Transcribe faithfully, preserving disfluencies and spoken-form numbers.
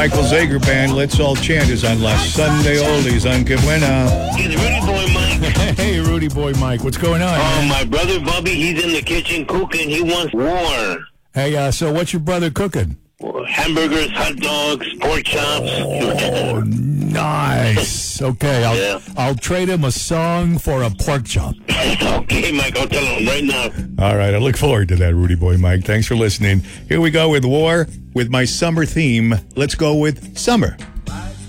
Michael Zager Band, Let's All Chant, is on La Sunday Oldies on Que Buena. It's Rudy Boy Mike. Hey, Rudy Boy Mike, what's going on? Oh, my brother Bobby, he's in the kitchen cooking. He wants war. Hey, uh, so what's your brother cooking? Hamburgers, hot dogs, pork chops. Oh, nice. Okay, I'll Yeah. I'll trade him a song for a pork chop. Okay, Mike, I'll tell him right now. All right, I look forward to that, Rudy Boy Mike. Thanks for listening. Here we go with War with my summer theme. Let's go with summer.